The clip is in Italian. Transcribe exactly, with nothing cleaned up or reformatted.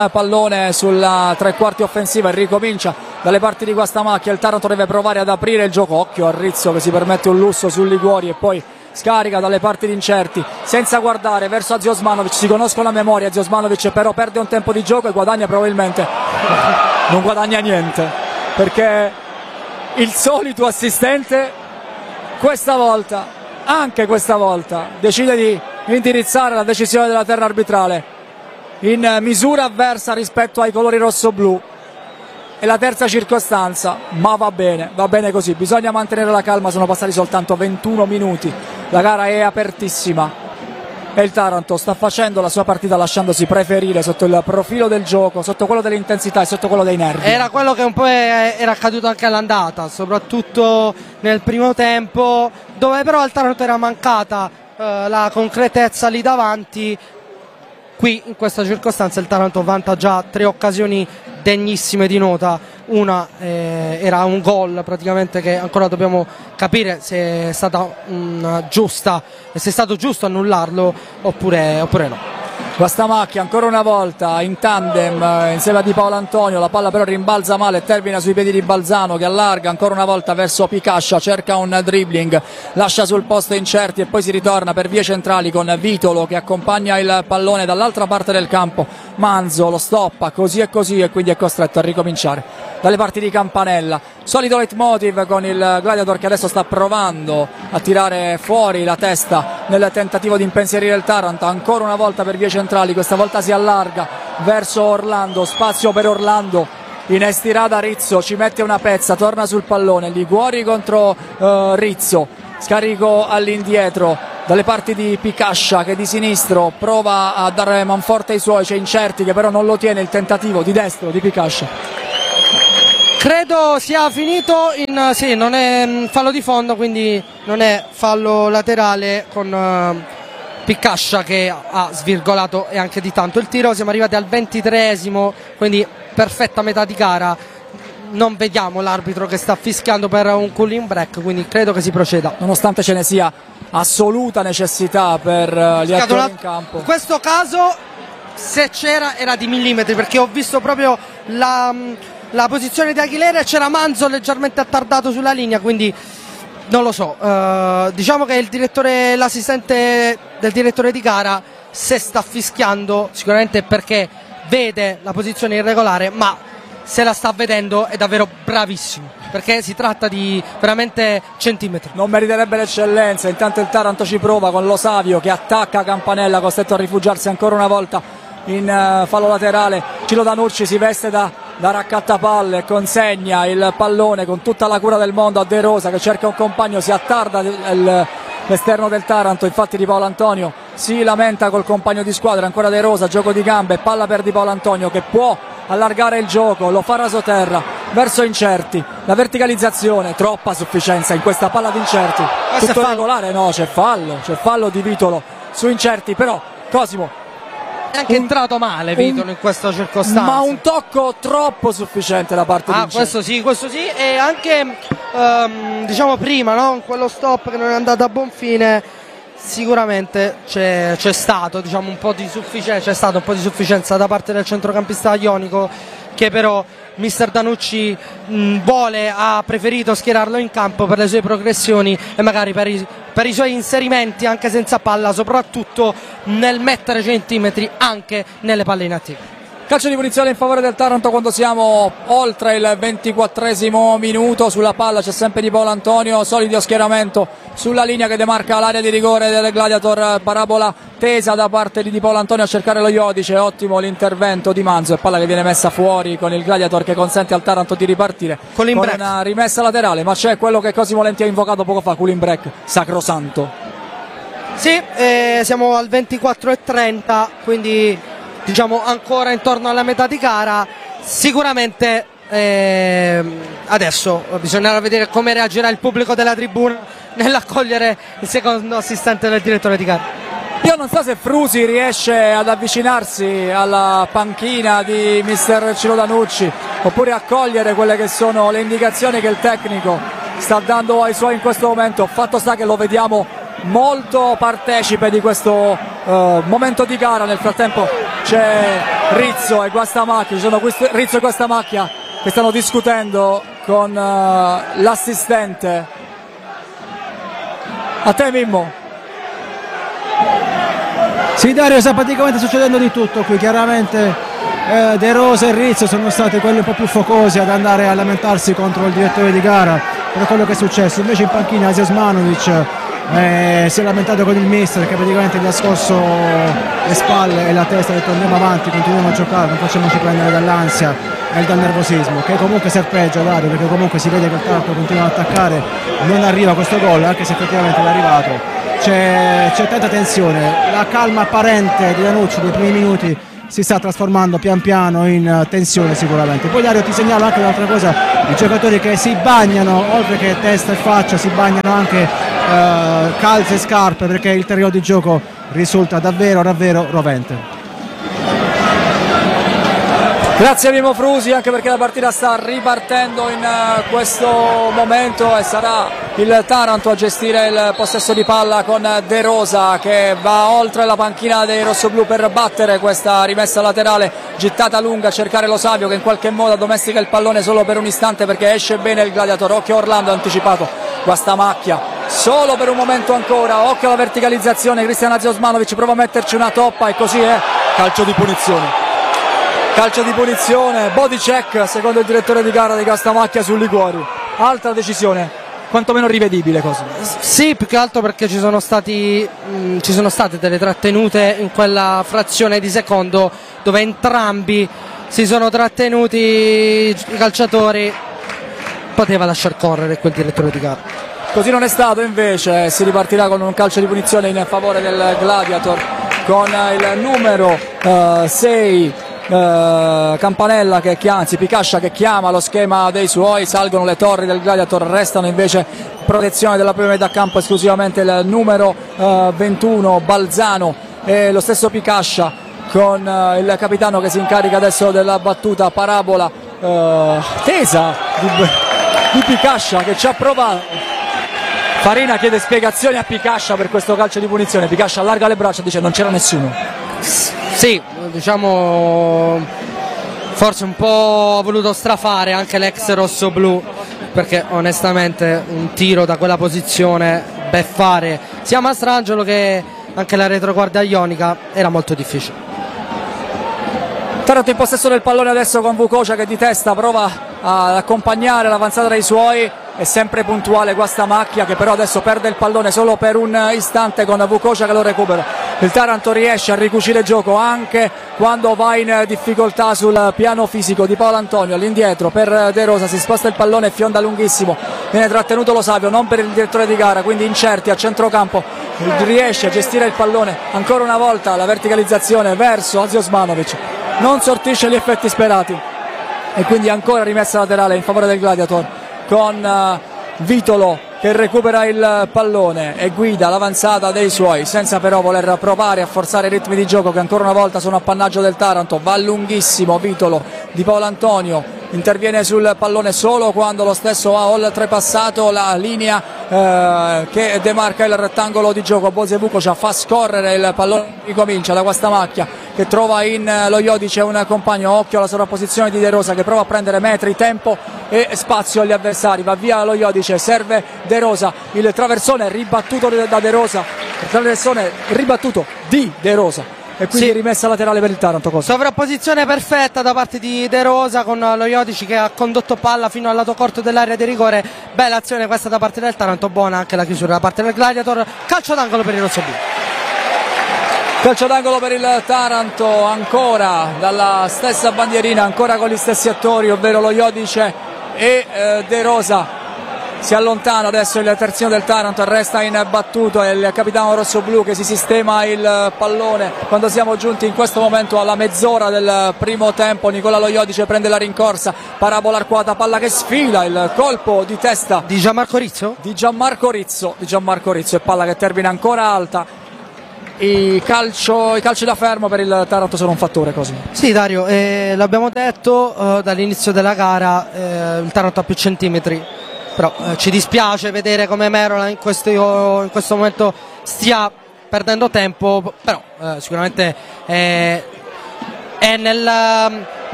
Pallone sulla tre quarti offensiva e ricomincia dalle parti di Guastamacchia. Il Taranto deve provare ad aprire il gioco. Occhio a Rizzo che si permette un lusso sul Liguori e poi scarica dalle parti di Incerti senza guardare verso Aziosmanovic. Si conoscono a memoria. Aziosmanovic però perde un tempo di gioco e guadagna probabilmente non guadagna niente, perché il solito assistente questa volta, anche questa volta, decide di indirizzare la decisione della terna arbitrale in misura avversa rispetto ai colori rosso-blu. È la terza circostanza, ma va bene, va bene così, bisogna mantenere la calma. Sono passati soltanto ventuno minuti, la gara è apertissima e il Taranto sta facendo la sua partita lasciandosi preferire sotto il profilo del gioco, sotto quello dell'intensità e sotto quello dei nervi. Era quello che un po' era accaduto anche all'andata, soprattutto nel primo tempo, dove però al Taranto era mancata eh, la concretezza lì davanti. Qui in questa circostanza il Taranto vanta già tre occasioni degnissime di nota. Una eh, era un gol praticamente che ancora dobbiamo capire se è stata una giusta, se è stato giusto annullarlo oppure, oppure no. Guastamacchia ancora una volta in tandem insieme a Di Paolo Antonio, la palla però rimbalza male e termina sui piedi di Balzano che allarga ancora una volta verso Picascia, cerca un dribbling, lascia sul posto Incerti e poi si ritorna per vie centrali con Vitolo che accompagna il pallone dall'altra parte del campo. Manzo lo stoppa così e così e quindi è costretto a ricominciare dalle parti di Campanella. Solito leitmotiv con il Gladiator che adesso sta provando a tirare fuori la testa nel tentativo di impensierire il Taranto, ancora una volta per vie centrali, questa volta si allarga verso Orlando, spazio per Orlando in estirada. Rizzo ci mette una pezza, torna sul pallone, Liguori contro uh, Rizzo, scarico all'indietro dalle parti di Picascia che di sinistro prova a dare manforte ai suoi, c'è Incerti che però non lo tiene, il tentativo di destro di Picascia. Credo sia finito in sì, non è fallo di fondo, quindi non è fallo laterale con uh, Picascia che ha svirgolato e anche di tanto il tiro. Siamo arrivati al ventitreesimo, quindi perfetta metà di gara. Non vediamo l'arbitro che sta fischiando per un cooling break, quindi credo che si proceda. Nonostante ce ne sia assoluta necessità per uh, gli attori in campo. In questo caso se c'era era di millimetri, perché ho visto proprio la... la posizione di Aguilera e c'era Manzo leggermente attardato sulla linea, quindi non lo so, uh, diciamo che il direttore, l'assistente del direttore di gara se sta fischiando sicuramente perché vede la posizione irregolare, ma se la sta vedendo è davvero bravissimo, perché si tratta di veramente centimetri. Non meriterebbe l'eccellenza. Intanto il Taranto ci prova con Lo Savio che attacca Campanella, costretto a rifugiarsi ancora una volta in uh, fallo laterale. Cilo Danucci si veste da da raccattapalle e consegna il pallone con tutta la cura del mondo a De Rosa che cerca un compagno, si attarda l'esterno del Taranto, infatti Di Paolo Antonio si lamenta col compagno di squadra, ancora De Rosa, gioco di gambe, palla per Di Paolo Antonio che può allargare il gioco, lo fa rasoterra verso Incerti, la verticalizzazione, troppa sufficienza in questa palla di Incerti. Tutto regolare? No, c'è fallo, c'è fallo di Vitolo su Incerti, però Cosimo è anche un, entrato male Vitolo un, in questa circostanza, ma un tocco troppo sufficiente da parte ah, di questo sì, questo sì, e anche um, diciamo prima, no? Quello stop che non è andato a buon fine, sicuramente c'è, c'è stato diciamo un po' di sufficienza, c'è stato un po' di sufficienza da parte del centrocampista ionico, che però mister Danucci mh, vuole, ha preferito schierarlo in campo per le sue progressioni e magari per i, per i suoi inserimenti anche senza palla, soprattutto nel mettere centimetri anche nelle palle inattive. Calcio di punizione in favore del Taranto quando siamo oltre il ventiquattresimo minuto. Sulla palla c'è sempre Di Paolo Antonio, solido schieramento sulla linea che demarca l'area di rigore del Gladiator, parabola tesa da parte di Di Paolo Antonio a cercare lo Iodice. Ottimo l'intervento di Manzo e palla che viene messa fuori con il Gladiator che consente al Taranto di ripartire con, con una rimessa laterale, ma c'è quello che Cosimo Lenti ha invocato poco fa, cooling break sacrosanto. Sì, eh, siamo al ventiquattro e trenta, quindi diciamo ancora intorno alla metà di gara. Sicuramente eh, adesso bisognerà vedere come reagirà il pubblico della tribuna nell'accogliere il secondo assistente del direttore di gara. Io non so se Frusi riesce ad avvicinarsi alla panchina di mister Cilo Danucci oppure a cogliere quelle che sono le indicazioni che il tecnico sta dando ai suoi in questo momento. Fatto sta che lo vediamo molto partecipe di questo uh, momento di gara. Nel frattempo c'è Rizzo e Guastamacchia, ci sono questi, Rizzo e Guastamacchia che stanno discutendo con uh, l'assistente. A te Mimmo. Sì Dario, sta praticamente succedendo di tutto qui, chiaramente eh, De Rosa e Rizzo sono stati quelli un po' più focosi ad andare a lamentarsi contro il direttore di gara per quello che è successo, invece in panchina Asia Osmanovic eh, si è lamentato con il mister che praticamente gli ha scosso le spalle e la testa, ha detto andiamo avanti, continuiamo a giocare, non facciamoci prendere dall'ansia e dal nervosismo, che comunque serpeggia Dario, perché comunque si vede che il Taranto continua ad attaccare, non arriva questo gol, anche se effettivamente è arrivato. C'è, c'è tanta tensione, la calma apparente di Danucci dei primi minuti si sta trasformando pian piano in tensione sicuramente. Poi Dario ti segnalo anche un'altra cosa, i giocatori che si bagnano, oltre che testa e faccia, si bagnano anche eh, calze e scarpe, perché il terreno di gioco risulta davvero davvero rovente. Grazie a Mimmo Frusi, anche perché la partita sta ripartendo in uh, questo momento e sarà il Taranto a gestire il possesso di palla con De Rosa che va oltre la panchina dei rossoblù per battere questa rimessa laterale gittata lunga a cercare Lo Savio che in qualche modo addomestica il pallone solo per un istante perché esce bene il Gladiator. Occhio Orlando anticipato, Guastamacchia solo per un momento ancora, occhio alla verticalizzazione, Cristian Asia Osmanovic prova a metterci una toppa e così è, calcio di punizione. Calcio di punizione, body check secondo il direttore di gara di Guastamacchia su Liguori. Altra decisione, quantomeno rivedibile così. Sì, più che altro perché ci sono stati mh, ci sono state delle trattenute in quella frazione di secondo dove entrambi si sono trattenuti i calciatori. Poteva lasciar correre quel direttore di gara. Così non è stato, invece si ripartirà con un calcio di punizione in favore del Gladiator con il numero sei uh, Uh, Campanella che chiama, anzi Picascia che chiama lo schema dei suoi, salgono le torri del Gladiator, restano invece protezione della prima metà campo esclusivamente il numero uh, ventuno Balzano e lo stesso Picascia con uh, il capitano che si incarica adesso della battuta parabola uh, tesa di, di Picascia che ci ha provato. Farina chiede spiegazioni a Picascia per questo calcio di punizione, Picascia allarga le braccia e dice non c'era nessuno. Sì, diciamo forse un po' ha voluto strafare anche l'ex rossoblu perché onestamente un tiro da quella posizione beffare sia Mastrangelo che anche la retroguardia ionica era molto difficile. Taranto in possesso del pallone adesso con Vukocia che di testa prova ad accompagnare l'avanzata dei suoi, è sempre puntuale Guastamacchia che però adesso perde il pallone solo per un istante con Vukocia che lo recupera. Il Taranto riesce a ricucire gioco anche quando va in difficoltà sul piano fisico di Paolo Antonio, all'indietro per De Rosa, si sposta il pallone e fionda lunghissimo, viene trattenuto Lo Savio, non per il direttore di gara, quindi incerti a centrocampo, riesce a gestire il pallone ancora una volta, la verticalizzazione verso Asia Osmanovic non sortisce gli effetti sperati e quindi ancora rimessa laterale in favore del Gladiator con uh, Vitolo che recupera il pallone e guida l'avanzata dei suoi senza però voler provare a forzare i ritmi di gioco che ancora una volta sono appannaggio del Taranto. Va lunghissimo Vitolo di Paolo Antonio, interviene sul pallone solo quando lo stesso ha oltrepassato la linea eh, che demarca il rettangolo di gioco. Bose Vukocia fa scorrere il pallone, ricomincia da Guastamacchia che trova in lo Iodice un compagno, occhio alla sovrapposizione di De Rosa che prova a prendere metri, tempo e spazio agli avversari, va via lo Iodice, serve De Rosa, il traversone ribattuto da De Rosa, il traversone ribattuto di De Rosa e quindi sì, rimessa laterale per il Taranto. Cosa? Sovrapposizione perfetta da parte di De Rosa con lo Iodici che ha condotto palla fino al lato corto dell'area di rigore. Bella azione questa da parte del Taranto, buona anche la chiusura da parte del Gladiator. Calcio d'angolo per il rossoblu. Calcio d'angolo per il Taranto ancora dalla stessa bandierina, ancora con gli stessi attori, ovvero lo Iodice e eh, De Rosa. Si allontana adesso il terzino del Taranto, resta imbattuto, è il capitano rossoblu che si sistema il pallone quando siamo giunti in questo momento alla mezz'ora del primo tempo. Nicola Lo Iodice prende la rincorsa, parabola arcuata, palla che sfila, il colpo di testa di Gianmarco Rizzo di Gianmarco Rizzo, di Gianmarco Rizzo e palla che termina ancora alta. I, calcio, I calci da fermo per il Taranto sono un fattore, così. Sì Dario, eh, l'abbiamo detto eh, dall'inizio della gara, eh, il Taranto ha più centimetri, però eh, ci dispiace vedere come Merola in questo, in questo momento stia perdendo tempo, però eh, sicuramente eh, e nel,